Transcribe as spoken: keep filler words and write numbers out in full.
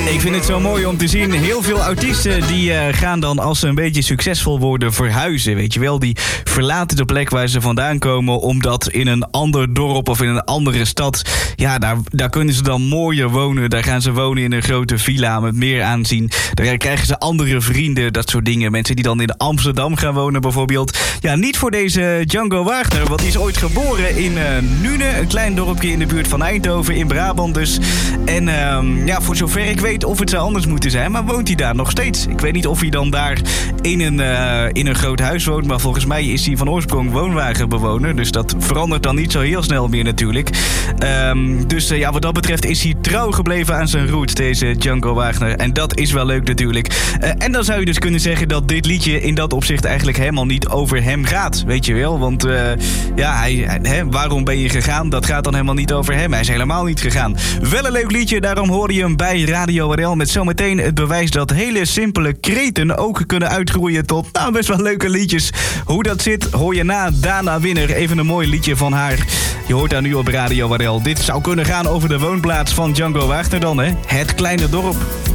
Ik vind het zo mooi om te zien. Heel veel artiesten die uh, gaan dan, als ze een beetje succesvol worden, verhuizen. Weet je wel, die verlaten de plek waar ze vandaan komen, omdat in een ander dorp of in een andere stad, ja, daar, daar kunnen ze dan mooier wonen. Daar gaan ze wonen in een grote villa met meer aanzien. Daar krijgen ze andere vrienden, dat soort dingen. Mensen die dan in Amsterdam gaan wonen bijvoorbeeld. Ja, niet voor deze Django Wagner, want die is ooit geboren in uh, Nune, een klein dorpje in de buurt van Eindhoven, in Brabant dus. En uh, ja, voor zover ik weet, of het zou anders moeten zijn, maar woont hij daar nog steeds. Ik weet niet of hij dan daar in een, uh, in een groot huis woont, maar volgens mij is hij van oorsprong woonwagenbewoner. Dus dat verandert dan niet zo heel snel meer natuurlijk. Um, dus uh, ja, wat dat betreft is hij trouw gebleven aan zijn roots, deze Django Wagner. En dat is wel leuk natuurlijk. Uh, en dan zou je dus kunnen zeggen dat dit liedje in dat opzicht eigenlijk helemaal niet over hem gaat. Weet je wel? Want uh, ja, hij, hij, hè, waarom ben je gegaan? Dat gaat dan helemaal niet over hem. Hij is helemaal niet gegaan. Wel een leuk liedje, daarom hoorde je hem bij Radio R L met zometeen het bewijs dat hele simpele kreten ook kunnen uitgroeien tot nou best wel leuke liedjes. Hoe dat zit, hoor je na Dana Winner. Even een mooi liedje van haar. Je hoort haar nu op Radio R L. Dit zou kunnen gaan over de woonplaats van Django Wagner dan, hè? Het kleine dorp.